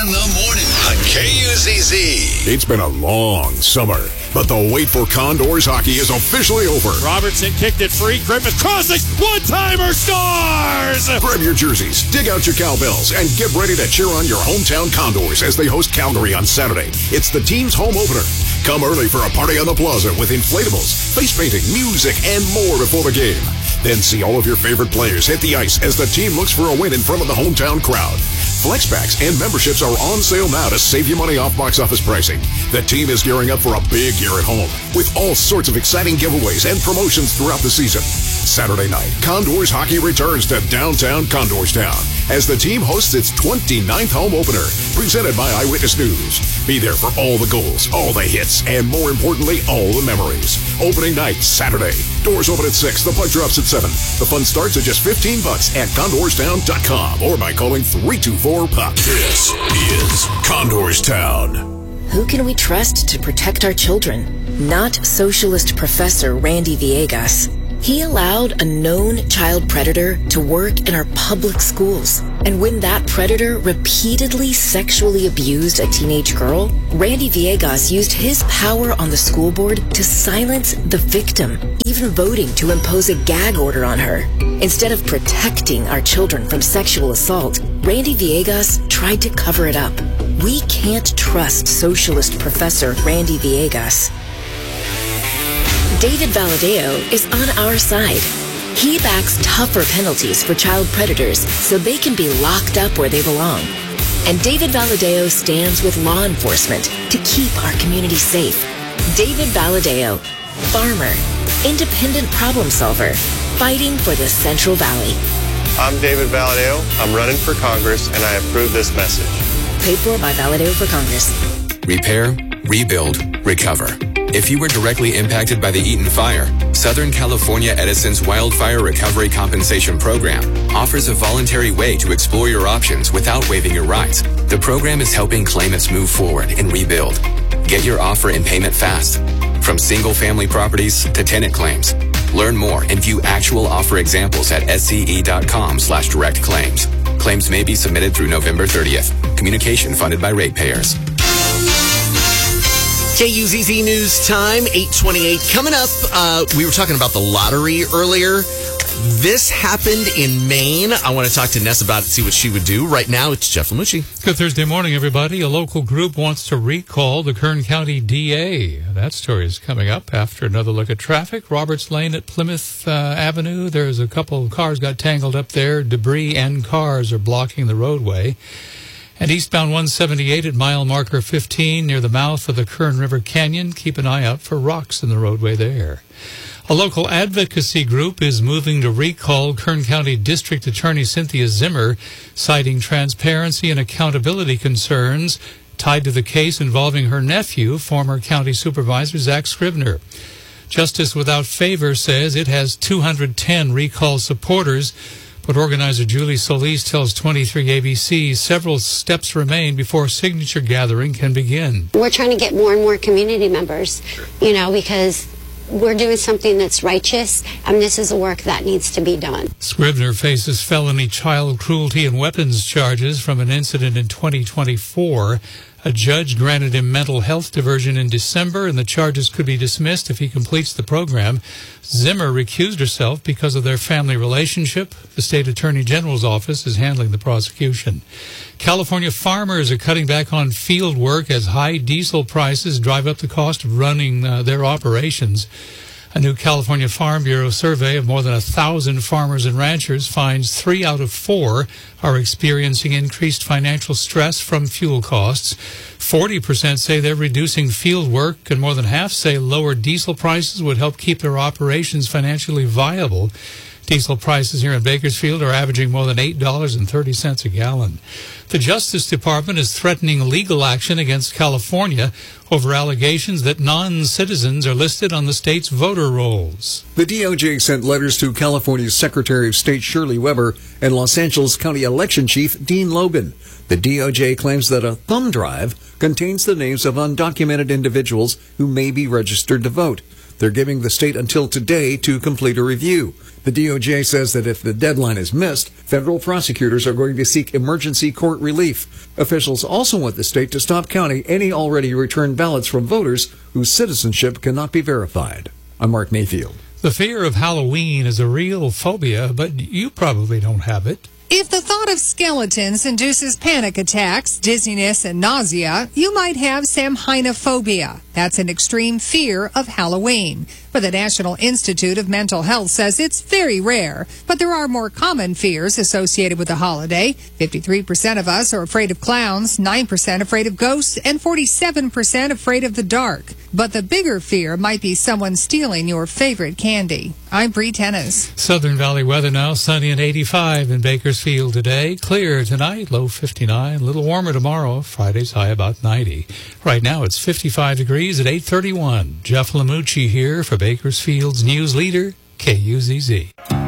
in the morning on KUZZ. It's been a long summer, but the wait for Condors hockey is officially over. Robertson kicked it free. Griffith crossing. One-timer scores! Grab your jerseys, dig out your cowbells, and get ready to cheer on your hometown Condors as they host Calgary on Saturday. It's the team's home opener. Come early for a party on the plaza with inflatables, face painting, music, and more before the game. Then see all of your favorite players hit the ice as the team looks for a win in front of the hometown crowd. Flexpacks and memberships are on sale now to save you money off box office pricing. The team is gearing up for a big year at home with all sorts of exciting giveaways and promotions throughout the season. Saturday night, Condors hockey returns to downtown Condorstown as the team hosts its 29th home opener, presented by Eyewitness News. Be there for all the goals, all the hits, and more importantly, all the memories. Opening night, Saturday. Doors open at 6. The puck drops at 7. The fun starts at just $15 at condorstown.com or by calling 324-PUCK. This is Condorstown. Who can we trust to protect our children? Not socialist Professor Randy Villegas. He allowed a known child predator to work in our public schools. And when that predator repeatedly sexually abused a teenage girl, Randy Villegas used his power on the school board to silence the victim, even voting to impose a gag order on her. Instead of protecting our children from sexual assault, Randy Villegas tried to cover it up. We can't trust socialist Professor Randy Villegas. David Valadeo is on our side. He backs tougher penalties for child predators so they can be locked up where they belong. And David Valadeo stands with law enforcement to keep our community safe. David Valadeo, farmer, independent problem solver, fighting for the Central Valley. I'm David Valadeo. I'm running for Congress, and I approve this message. Paid for by Valadeo for Congress. Repair, rebuild, recover. If you were directly impacted by the Eaton Fire, Southern California Edison's Wildfire Recovery Compensation Program offers a voluntary way to explore your options without waiving your rights. The program is helping claimants move forward and rebuild. Get your offer and payment fast. From single-family properties to tenant claims. Learn more and view actual offer examples at sce.com/direct claims. Claims may be submitted through November 30th. Communication funded by ratepayers. KUZZ News Time, 8:28. Coming up, we were talking about the lottery earlier. This happened in Maine. I want to talk to Ness about it, see what she would do. Right now, it's Jeff Lamucci. Good Thursday morning, everybody. A local group wants to recall the Kern County DA. That story is coming up after another look at traffic. Roberts Lane at Plymouth Avenue. There's a couple of cars got tangled up there. Debris and cars are blocking the roadway. And eastbound 178 at mile marker 15 near the mouth of the Kern River Canyon. Keep an eye out for rocks in the roadway there. A local advocacy group is moving to recall Kern County District Attorney Cynthia Zimmer, citing transparency and accountability concerns tied to the case involving her nephew, former county supervisor Zach Scribner. Justice Without Favor says it has 210 recall supporters, but organizer Julie Solis tells 23 ABC several steps remain before signature gathering can begin. We're trying to get more and more community members, because we're doing something that's righteous, and this is the work that needs to be done. Scribner faces felony child cruelty and weapons charges from an incident in 2024. A judge granted him mental health diversion in December, and the charges could be dismissed if he completes the program. Zimmer recused herself because of their family relationship. The state attorney general's office is handling the prosecution. California farmers are cutting back on field work as high diesel prices drive up the cost of running their operations. A new California Farm Bureau survey of more than 1,000 farmers and ranchers finds 3 out of 4 are experiencing increased financial stress from fuel costs. 40% say they're reducing field work, and more than half say lower diesel prices would help keep their operations financially viable. Diesel prices here in Bakersfield are averaging more than $8.30 a gallon. The Justice Department is threatening legal action against California over allegations that non-citizens are listed on the state's voter rolls. The DOJ sent letters to California's Secretary of State Shirley Weber and Los Angeles County Election Chief Dean Logan. The DOJ claims that a thumb drive contains the names of undocumented individuals who may be registered to vote. They're giving the state until today to complete a review. The DOJ says that if the deadline is missed, federal prosecutors are going to seek emergency court relief. Officials also want the state to stop counting any already returned ballots from voters whose citizenship cannot be verified. I'm Mark Mayfield. The fear of Halloween is a real phobia, but you probably don't have it. If the thought of skeletons induces panic attacks, dizziness, and nausea, you might have samhainophobia. That's an extreme fear of Halloween. But the National Institute of Mental Health says it's very rare. But there are more common fears associated with the holiday. 53% of us are afraid of clowns, 9% afraid of ghosts, and 47% afraid of the dark. But the bigger fear might be someone stealing your favorite candy. I'm Bree Tennis. Southern Valley weather now, sunny and 85 in Bakersfield today. Clear tonight, low 59. A little warmer tomorrow. Friday's high about 90. Right now it's 55 degrees at 8:31. Jeff Lamucci here for Bakersfield's news leader, KUZZ.